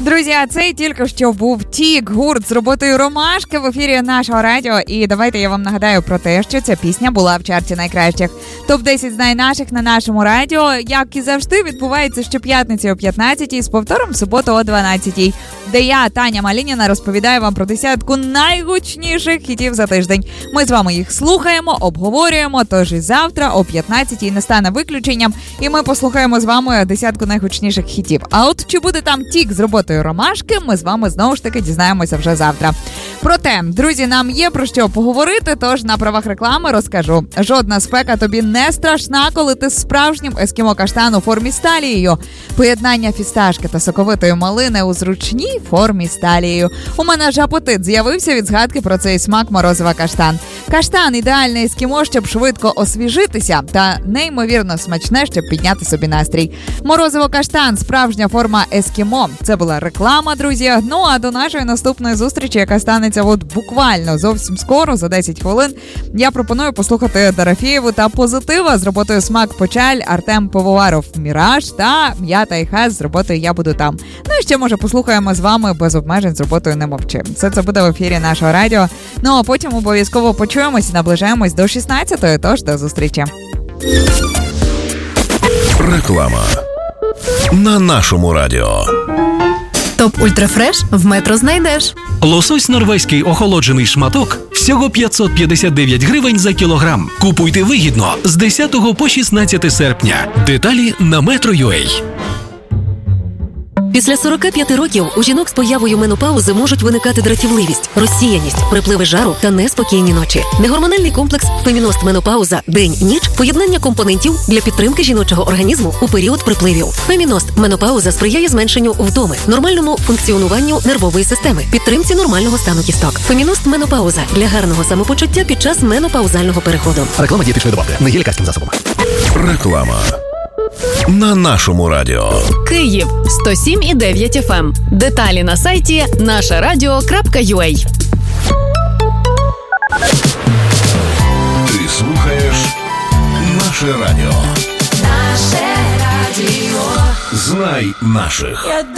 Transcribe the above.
Друзі, а це тільки що був Тік, гурт з роботою «Ромашки» в ефірі нашого радіо. І давайте я вам нагадаю про те, що ця пісня була в чарті найкращих. Топ-10 знай наших на нашому радіо, як і завжди, відбувається щоп'ятниці о 15-й, з повтором в суботу о 12-й, де я, Таня Малініна, розповідаю вам про десятку найгучніших хітів за тиждень. Ми з вами їх слухаємо, обговорюємо, тож і завтра о 15-й не стане виключенням, і ми послухаємо з вами десятку найгучніших хітів. А от чи буде там Тік з роботою «Ромашки», ми з вами знову ж таки дізнаємося вже завтра. Проте, друзі, нам є про що поговорити, тож на правах реклами розкажу. Жодна спека тобі не страшна, коли ти з справжнім ескімо-каштан у формі з талією. Поєднання фісташки та соковитої малини у зручній формі з талією. У мене ж апетит з'явився від згадки про цей смак морозива каштан. Каштан – ідеальне ескімо, щоб швидко освіжитися, та неймовірно смачне, щоб підняти собі настрій. Морозиво каштан – справжня форма ескімо. Це була реклама, друзі. Ну, а до нашої наступної зустрічі, яка станеться от буквально зовсім скоро, за 10 хвилин, я пропоную послухати Дорофєєву та Позитива з роботою «Смак Почаль», Артем Пивоваров «Міраж» та М'ята і Хас з роботою «Я буду там». Ну і ще, може, послухаємо з вами «Без обмежень» з роботою «Не мовчи». Все це буде в ефірі нашого радіо. Ну, а потім обов'язково почуємось і наближаємось до 16-ї, тож до зустрічі. Реклама на нашому радіо. Топ Ультрафреш в Метро знайдеш. Лосось норвезький охолоджений шматок всього 559 гривень за кілограм. Купуйте вигідно з 10 по 16 серпня. Деталі на Metro.ua. Після 45 років у жінок з появою менопаузи можуть виникати дратівливість, розсіяність, припливи жару та неспокійні ночі. Негормональний комплекс «Феміност Менопауза. День-ніч» – поєднання компонентів для підтримки жіночого організму у період припливів. «Феміност Менопауза» сприяє зменшенню вдоми, нормальному функціонуванню нервової системи, підтримці нормального стану кісток. «Феміност Менопауза» для гарного самопочуття під час менопаузального переходу. Реклама дієтичної добавки. Не є лікарським засобом. Реклама на нашому радіо. Київ 107,9 FM. Деталі на сайті нашарадіо.ua. Ти слухаєш наше радіо. Наше радіо. Знай наших.